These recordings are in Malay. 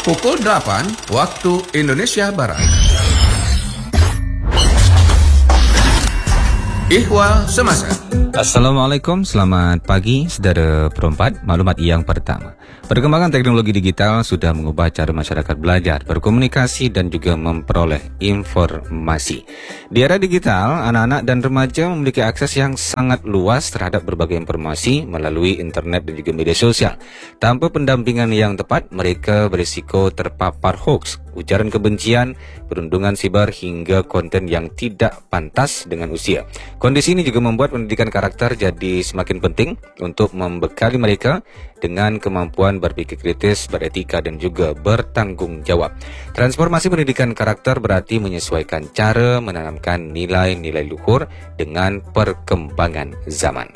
Pukul 8 waktu Indonesia Barat. Ihwal Semasa. Assalamualaikum, selamat pagi saudara perempat. Maklumat yang pertama, perkembangan teknologi digital sudah mengubah cara masyarakat belajar, berkomunikasi dan juga memperoleh informasi. Di era digital, anak-anak dan remaja memiliki akses yang sangat luas terhadap berbagai informasi melalui internet dan juga media sosial. Tanpa pendampingan yang tepat, mereka berisiko terpapar hoax, ujaran kebencian, perundungan siber hingga konten yang tidak pantas dengan usia. Kondisi ini juga membuat pendidikan karakter jadi semakin penting untuk membekali mereka dengan kemampuan berpikir kritis, beretika dan juga bertanggung jawab. Transformasi pendidikan karakter berarti menyesuaikan cara menanamkan nilai-nilai luhur dengan perkembangan zaman.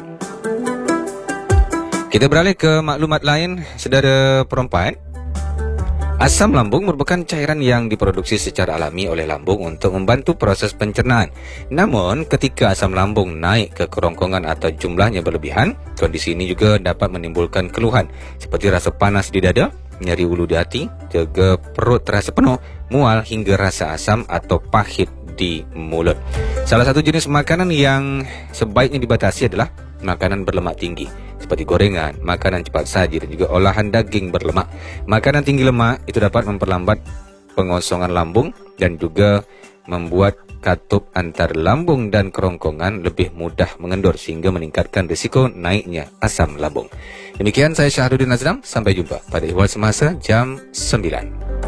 Kita beralih ke maklumat lain, saudara perempat. Asam lambung merupakan cairan yang diproduksi secara alami oleh lambung untuk membantu proses pencernaan. Namun, ketika asam lambung naik ke kerongkongan atau jumlahnya berlebihan, kondisi ini juga dapat menimbulkan keluhan seperti rasa panas di dada, nyeri ulu di hati, juga perut terasa penuh, mual hingga rasa asam atau pahit di mulut. Salah satu jenis makanan yang sebaiknya dibatasi adalah makanan berlemak tinggi seperti gorengan, makanan cepat saji dan juga olahan daging berlemak. Makanan tinggi lemak itu dapat memperlambat pengosongan lambung dan juga membuat katup antar lambung dan kerongkongan lebih mudah mengendur sehingga meningkatkan risiko naiknya asam lambung. Demikian saya Syahrudin Azram, sampai jumpa pada Ihwal Semasa jam 9.